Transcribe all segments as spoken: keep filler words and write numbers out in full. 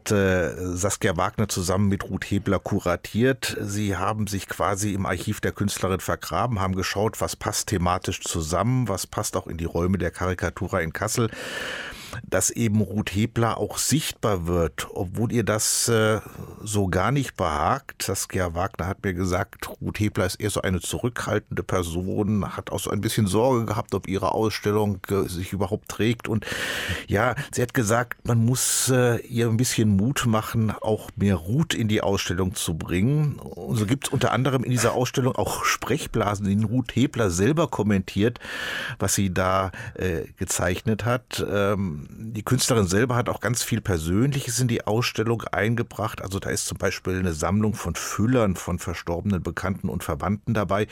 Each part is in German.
hat äh, Saskia Wagner zusammen mit Ruth Hebler kuratiert. Sie haben sich quasi im Archiv der Künstlerin vergraben, haben geschaut, was passt thematisch zusammen, was passt auch in die Räume der Karikatura in Kassel, dass eben Ruth Hebler auch sichtbar wird, obwohl ihr das äh, so gar nicht behagt. Saskia Wagner hat mir gesagt, Ruth Hebler ist eher so eine zurückhaltende Person, hat auch so ein bisschen Sorge gehabt, ob ihre Ausstellung äh, sich überhaupt trägt. Und ja, sie hat gesagt, man muss äh, ihr ein bisschen Mut machen, auch mehr Ruth in die Ausstellung zu bringen. Und so gibt es unter anderem in dieser Ausstellung auch Sprechblasen, die Ruth Hebler selber kommentiert, was sie da äh, gezeichnet hat. Ähm, Die Künstlerin selber hat auch ganz viel Persönliches in die Ausstellung eingebracht. Also da ist zum Beispiel eine Sammlung von Füllern von verstorbenen Bekannten und Verwandten dabei,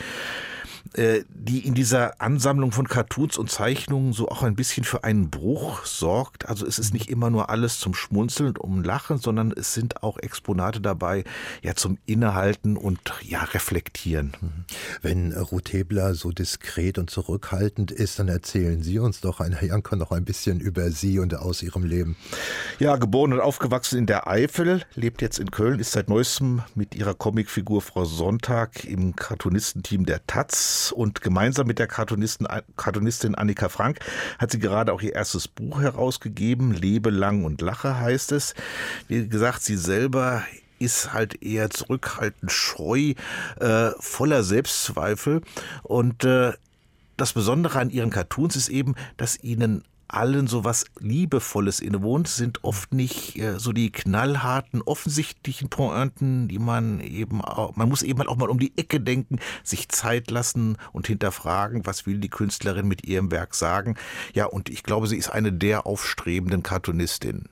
die in dieser Ansammlung von Cartoons und Zeichnungen so auch ein bisschen für einen Bruch sorgt. Also es ist nicht immer nur alles zum Schmunzeln und um Lachen, sondern es sind auch Exponate dabei, ja, zum Innehalten und ja, Reflektieren. Wenn Ruth Hebler so diskret und zurückhaltend ist, dann erzählen Sie uns doch, Herr Janker, noch ein bisschen über Sie und aus Ihrem Leben. Ja, geboren und aufgewachsen in der Eifel, lebt jetzt in Köln, ist seit neuestem mit ihrer Comicfigur Frau Sonntag im Cartoonistenteam der Taz. Und gemeinsam mit der Cartoonisten, Cartoonistin Annika Frank hat sie gerade auch ihr erstes Buch herausgegeben. Lebe lang und lache heißt es. Wie gesagt, sie selber ist halt eher zurückhaltend, scheu, äh, voller Selbstzweifel. Und äh, das Besondere an ihren Cartoons ist eben, dass ihnen allen so was Liebevolles innewohnt, sind oft nicht äh, so die knallharten, offensichtlichen Pointen, die man eben auch, man muss eben halt auch mal um die Ecke denken, sich Zeit lassen und hinterfragen, was will die Künstlerin mit ihrem Werk sagen. Ja, und ich glaube, sie ist eine der aufstrebenden Cartoonistinnen.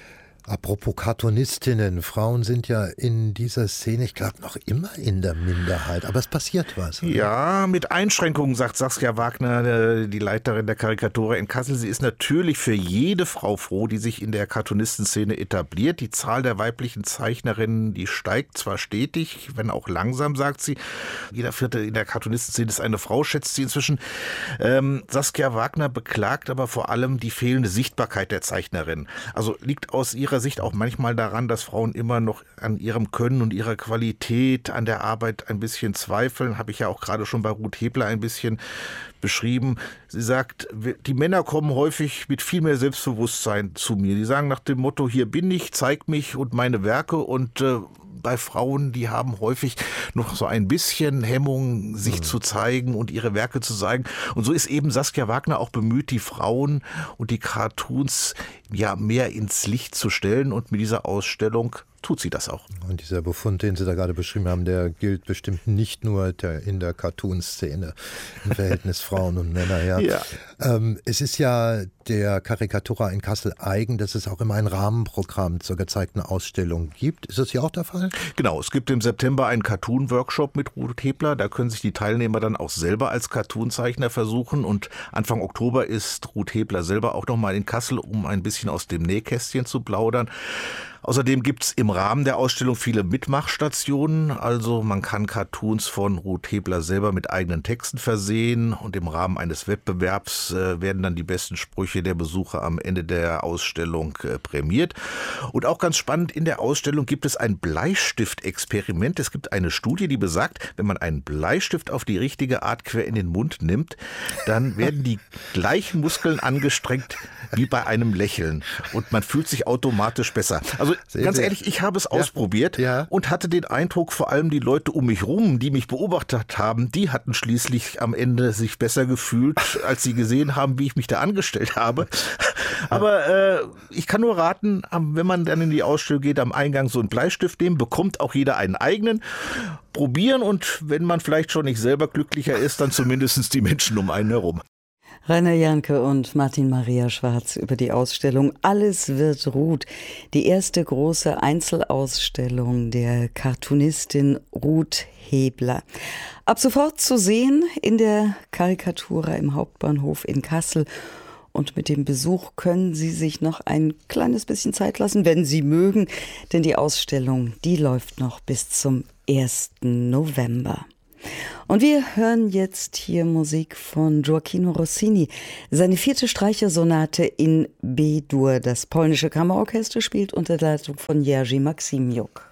Apropos Cartoonistinnen, Frauen sind ja in dieser Szene, ich glaube, noch immer in der Minderheit, aber es passiert was. Oder? Ja, mit Einschränkungen, sagt Saskia Wagner, die Leiterin der Karikatura in Kassel. Sie ist natürlich für jede Frau froh, die sich in der Cartoonistenszene etabliert. Die Zahl der weiblichen Zeichnerinnen, die steigt zwar stetig, wenn auch langsam, sagt sie. Jeder vierte in der Cartoonistenszene ist eine Frau, schätzt sie inzwischen. Ähm, Saskia Wagner beklagt aber vor allem die fehlende Sichtbarkeit der Zeichnerin. Also liegt aus ihrer Sicht auch manchmal daran, dass Frauen immer noch an ihrem Können und ihrer Qualität an der Arbeit ein bisschen zweifeln. Habe ich ja auch gerade schon bei Ruth Hebler ein bisschen beschrieben. Sie sagt, die Männer kommen häufig mit viel mehr Selbstbewusstsein zu mir. Die sagen nach dem Motto, hier bin ich, zeig mich und meine Werke. Und äh, bei Frauen, die haben häufig noch so ein bisschen Hemmung, sich mhm. zu zeigen und ihre Werke zu zeigen. Und so ist eben Saskia Wagner auch bemüht, die Frauen und die Cartoons ja mehr ins Licht zu stellen. Und mit dieser Ausstellung tut sie das auch. Und dieser Befund, den Sie da gerade beschrieben haben, der gilt bestimmt nicht nur der, in der Cartoon-Szene im Verhältnis Frauen und Männer. Ja. Ja. Ähm, es ist ja der Karikatura in Kassel eigen, dass es auch immer ein Rahmenprogramm zur gezeigten Ausstellung gibt. Ist das hier auch der Fall? Genau, es gibt im September einen Cartoon-Workshop mit Ruth Hebler. Da können sich die Teilnehmer dann auch selber als Cartoonzeichner versuchen. Und Anfang Oktober ist Ruth Hebler selber auch noch mal in Kassel, um ein bisschen aus dem Nähkästchen zu plaudern. Außerdem gibt es im Rahmen der Ausstellung viele Mitmachstationen. Also man kann Cartoons von Ruth Hebler selber mit eigenen Texten versehen. Und im Rahmen eines Wettbewerbs äh, werden dann die besten Sprüche der Besucher am Ende der Ausstellung äh, prämiert. Und auch ganz spannend, in der Ausstellung gibt es ein Bleistiftexperiment. Es gibt eine Studie, die besagt, wenn man einen Bleistift auf die richtige Art quer in den Mund nimmt, dann werden die gleichen Muskeln angestrengt wie bei einem Lächeln. Und man fühlt sich automatisch besser. Also ganz ehrlich, ich habe es ja. ausprobiert ja. und hatte den Eindruck, vor allem die Leute um mich rum, die mich beobachtet haben, die hatten schließlich am Ende sich besser gefühlt, als sie gesehen haben, wie ich mich da angestellt habe. Aber äh, ich kann nur raten, wenn man dann in die Ausstellung geht, am Eingang so einen Bleistift nehmen, bekommt auch jeder einen eigenen. Probieren und wenn man vielleicht schon nicht selber glücklicher ist, dann zumindest die Menschen um einen herum. Rainer Janke und Martin Maria Schwarz über die Ausstellung Alles wird Ruth. Die erste große Einzelausstellung der Cartoonistin Ruth Hebler. Ab sofort zu sehen in der Karikatura im Hauptbahnhof in Kassel. Und mit dem Besuch können Sie sich noch ein kleines bisschen Zeit lassen, wenn Sie mögen. Denn die Ausstellung, die läuft noch bis zum ersten November. Und wir hören jetzt hier Musik von Gioacchino Rossini. Seine vierte Streichersonate in B-Dur. Das polnische Kammerorchester spielt unter der Leitung von Jerzy Maksimiuk.